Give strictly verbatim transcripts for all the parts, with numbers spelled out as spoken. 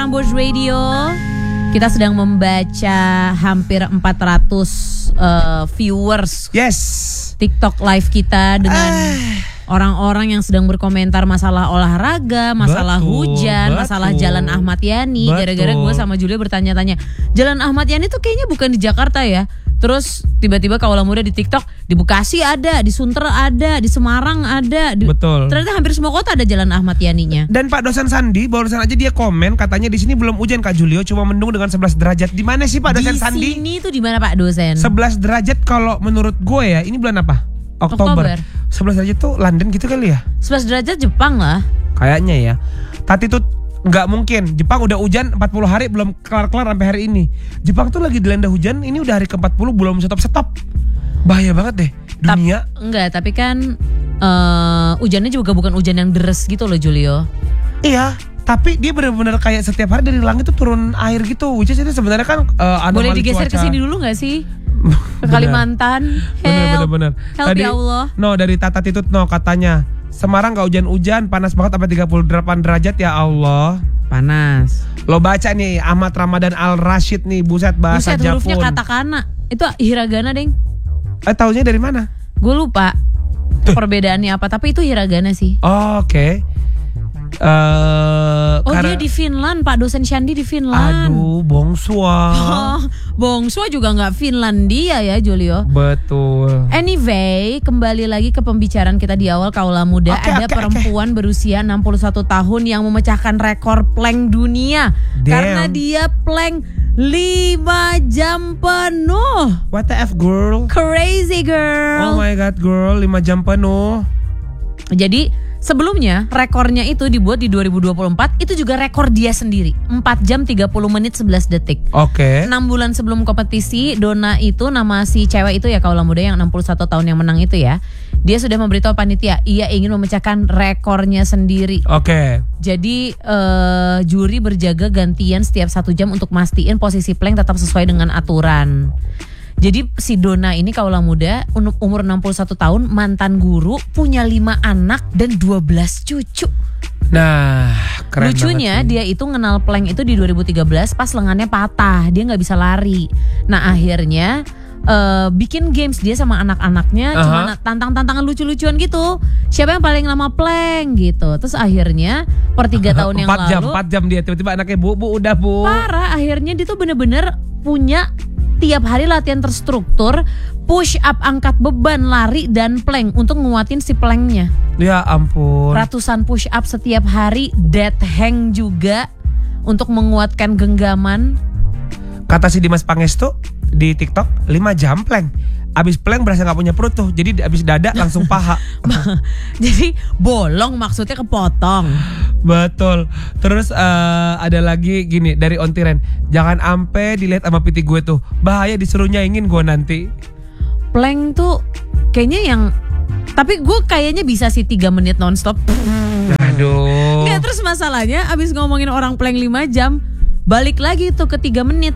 Prambors Radio. Kita sedang membaca hampir empat ratus uh, viewers. Yes. TikTok live kita dengan ah. orang-orang yang sedang berkomentar masalah olahraga, masalah Betul, hujan, betul. masalah Jalan Ahmad Yani. Betul. Gara-gara gue sama Julia bertanya-tanya, Jalan Ahmad Yani tuh kayaknya bukan di Jakarta ya. Terus tiba-tiba kaula muda di TikTok, di Bekasi ada, di Sunter ada, di Semarang ada. Di, Betul. Ternyata hampir semua kota ada Jalan Ahmad Yani-nya. Dan Pak dosen Sandi barusan aja dia komen katanya di sini belum hujan Kak Julio, cuma mendung dengan sebelas derajat. Di mana sih Pak dosen Di Sandi? sini tuh di mana Pak dosen? sebelas derajat kalau menurut gue ya. Ini bulan apa? Oktober. Oktober. sebelas derajat tuh London gitu kali ya? sebelas derajat Jepang lah. Kayaknya ya. Tati tuh nggak mungkin. Jepang udah hujan empat puluh hari belum kelar-kelar sampai hari ini. Jepang tuh lagi dilanda hujan, ini udah hari ke empat puluh belum stop-stop. Bahaya banget deh dunia. Ta- enggak, tapi kan uh, hujannya juga bukan hujan yang deres gitu loh Julio. Iya, tapi dia benar-benar kayak setiap hari dari langit tuh turun air gitu. Which is itu sebenarnya kan uh, Boleh anomali digeser ke cuaca. sini dulu nggak sih? Ke Bener. Kalimantan. Bener, bener, bener. Help Tadi, ya Allah. No, dari Tata Titut no katanya Semarang gak hujan-hujan, panas banget sampai tiga puluh delapan derajat ya Allah. Panas. Lo baca nih Ahmad Ramadan Al Rashid nih, buset bahasa Buset, Japun. hurufnya katakana. Itu hiragana, Deng. Eh taunya dari mana? Gue lupa perbedaannya apa, tapi itu hiragana sih. Oh, oke. Okay. Uh, Oh, karena, dia di Finland, Pak dosen Shandi di Finland. Aduh, bongsua. Oh, Bongsua juga nggak Finlandia ya, Julio. Betul. Anyway, kembali lagi ke pembicaraan kita di awal kaula muda. Oke, Ada oke, perempuan berusia enam puluh satu tahun yang memecahkan rekor plank dunia. Damn. Karena dia plank lima jam penuh. What the F girl? Crazy Oh girl. my god girl, lima jam penuh. Jadi sebelumnya rekornya itu dibuat di dua ribu dua puluh empat. Itu juga rekor dia sendiri, empat jam tiga puluh menit sebelas detik. Oke. enam bulan sebelum kompetisi, Donna itu, nama si cewek itu ya kaula muda yang enam puluh satu tahun yang menang itu ya, dia sudah memberitahu panitia ia ingin memecahkan rekornya sendiri. Oke. Jadi uh, juri berjaga gantian setiap satu jam untuk mastiin posisi plank tetap sesuai dengan aturan. Jadi si Donna ini kaula muda, umur enam puluh satu tahun, mantan guru, punya lima anak dan dua belas cucu. Nah, keren Lucunya banget sih. dia itu ngenal plank itu di dua ribu tiga belas pas lengannya patah, dia nggak bisa lari. Nah akhirnya uh, bikin games dia sama anak-anaknya, Aha. cuma tantang-tantangan lucu-lucuan gitu. Siapa yang paling lama plank gitu. Terus akhirnya per tiga tahun yang empat jam, lalu, empat jam dia tiba-tiba anaknya bu, bu udah bu. parah. Akhirnya dia tuh bener-bener punya tiap hari latihan terstruktur, push up, angkat beban, lari dan plank untuk nguatin si planknya. Ya ampun. Ratusan push up setiap hari, dead hang juga untuk menguatkan genggaman. Kata si Dimas Pangestu di TikTok, lima jam plank. Abis plank berasa gak punya perut tuh. Jadi abis dada langsung paha. Jadi bolong maksudnya kepotong. Betul. Terus uh, ada lagi gini dari Ontiren, jangan ampe dilihat sama piti gue tuh, bahaya disuruh nyaingin gue nanti. Plank tuh kayaknya yang, tapi gue kayaknya bisa sih tiga menit nonstop. Aduh. Nggak, terus masalahnya abis ngomongin orang plank lima jam, balik lagi tuh ke tiga menit.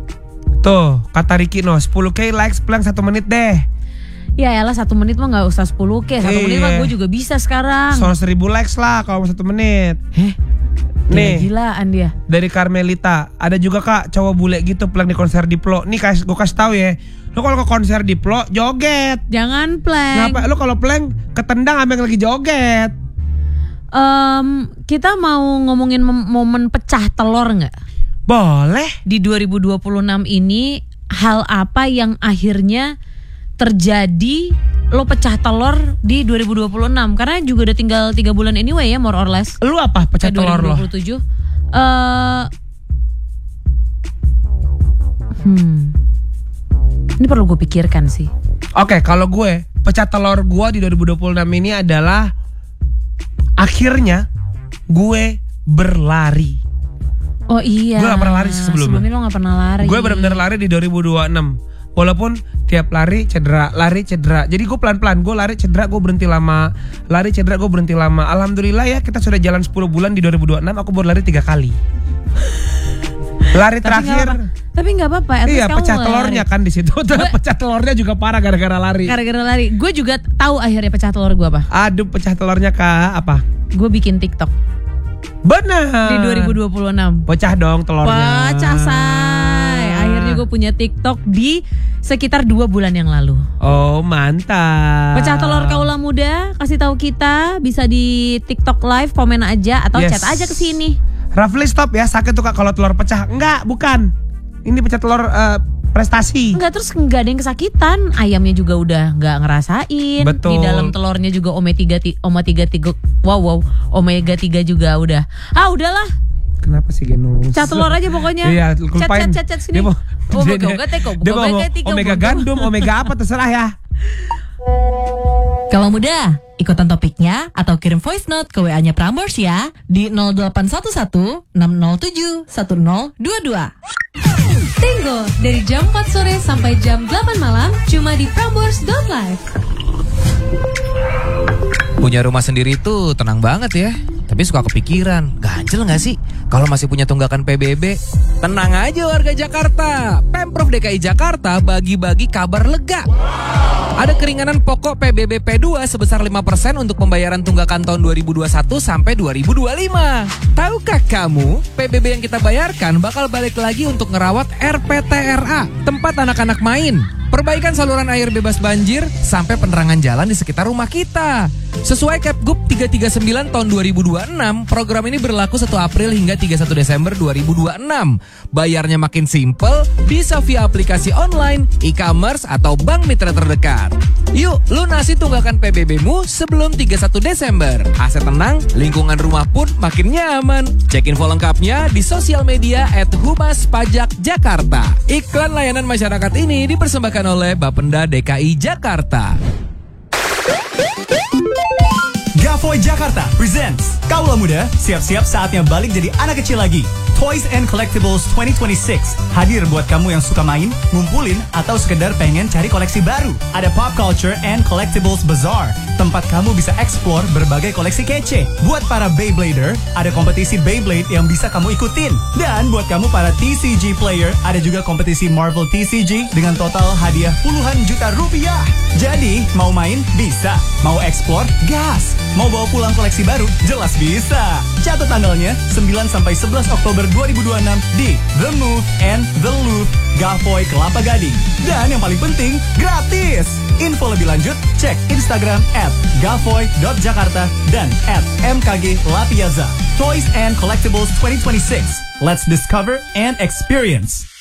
Tuh kata Ricky no, sepuluh k likes plank satu menit deh. Ya elah, satu menit mah gak usah sepuluh k. Satu Iya. menit mah gue juga bisa sekarang. Soal seribu likes lah kalau satu menit. Heh, Nih gila-gilaan dia. dari Carmelita, ada juga kak cowok bule gitu plank di konser Diplo. Nih kas, gue kasih tahu ya, lo kalau ke konser Diplo joget. Jangan plank. Ngapa lo kalau plank ketendang sama yang lagi joget? Um, kita mau ngomongin mem- momen pecah telur nggak? Boleh. Di dua ribu dua puluh enam ini hal apa yang akhirnya terjadi lo pecah telur di dua ribu dua puluh enam? Karena juga udah tinggal tiga bulan anyway ya, more or less. Lu apa pecah Eh, telur lo? dua ribu dua puluh tujuh. Eh, hmm. Ini perlu gue pikirkan sih. Oke, kalau gue pecah telur gue di dua ribu dua puluh enam ini adalah akhirnya gue berlari. Oh iya. Gue gak pernah lari sih sebelumnya. Sebelumnya lo gak pernah lari. Gue benar-benar lari di dua ribu dua puluh enam. Walaupun tiap lari cedera, lari cedera. Jadi gue pelan-pelan, gue lari cedera, gue berhenti lama. Lari cedera, gue berhenti lama. Alhamdulillah ya, kita sudah jalan sepuluh bulan di dua ribu dua puluh enam. Aku baru lari tiga kali. Lari Tapi terakhir. nggak apa-apa. Tapi nggak apa-apa. at Iya, least kamu pecah lari. telurnya kan di situ. Pecah telurnya juga parah gara-gara lari. Gara-gara lari. Gue juga tahu akhirnya pecah telur gue apa. Aduh, pecah telurnya kak apa? Gue bikin TikTok. Benar. Di dua ribu dua puluh enam. Pecah dong telurnya. Pecah say. Akhirnya gue punya TikTok di sekitar dua bulan yang lalu. Oh mantap. Pecah telur kaula muda, kasih tahu kita bisa di TikTok live, komen aja atau Yes. chat aja ke sini. Rafli stop ya, sakit tuh Kak kalau telur pecah. Enggak, bukan. Ini pecah telur uh, prestasi. Enggak, terus enggak ada yang kesakitan. Ayamnya juga udah enggak ngerasain. Betul. Di dalam telurnya juga omega tiga, omega tiga, wow wow, omega tiga juga udah. Ah udahlah, Kenapa sih Genus? cat telur aja pokoknya. Iya, Chat lupain. chat chat chat sini. Dia mau, Omega dia- omega tiga, dia mau omega tiga, omega gandum, omega apa terserah ya. Kalau muda, ikutan topiknya atau kirim voice note ke W A-nya Prambors ya di nol delapan satu satu enam nol tujuh satu nol dua dua. Tenggo dari jam empat sore sampai jam delapan malam cuma di prambors dot live. Punya rumah sendiri tuh tenang banget ya. Tapi suka kepikiran, ganjel gak sih kalau masih punya tunggakan P B B? Tenang aja warga Jakarta, Pemprov D K I Jakarta bagi-bagi kabar lega. Ada keringanan pokok P B B P dua sebesar lima persen untuk pembayaran tunggakan tahun dua ribu dua puluh satu sampai dua ribu dua puluh lima. Tahukah kamu, P B B yang kita bayarkan bakal balik lagi untuk ngerawat R P T R A, tempat anak-anak main. Perbaikan saluran air bebas banjir sampai penerangan jalan di sekitar rumah kita. Sesuai Kepgub tiga tiga sembilan tahun dua ribu dua puluh enam, program ini berlaku satu April hingga tiga puluh satu Desember dua ribu dua puluh enam. Bayarnya makin simple, bisa via aplikasi online, e-commerce, atau bank mitra terdekat. Yuk, lunasi tunggakan P B B-mu sebelum tiga puluh satu Desember. Aset tenang, lingkungan rumah pun makin nyaman. Cek info lengkapnya di sosial media at Humas Pajak Jakarta. Iklan layanan masyarakat ini dipersembahkan oleh Bapenda D K I Jakarta. Gavoy Jakarta presents Kaula Muda, siap-siap saatnya balik jadi anak kecil lagi. Toys and Collectibles dua ribu dua puluh enam hadir buat kamu yang suka main, ngumpulin, atau sekedar pengen cari koleksi baru. Ada Pop Culture and Collectibles Bazaar, tempat kamu bisa explore berbagai koleksi kece. Buat para Beyblader, ada kompetisi Beyblade yang bisa kamu ikutin. Dan buat kamu para T C G player, ada juga kompetisi Marvel T C G dengan total hadiah puluhan juta rupiah. Jadi, mau main? Bisa. Mau explore? Gas. Mau bawa pulang koleksi baru? Jelas bisa. Catat tanggalnya sembilan sampai sebelas Oktober dua ribu dua puluh enam di The Move and The Loop, Gavoy Kelapa Gading. Dan yang paling penting, gratis. Info lebih lanjut, cek Instagram at gavoy dot jakarta dan at M K G Lapiaza. Toys and Collectibles dua ribu dua puluh enam. Let's discover and experience.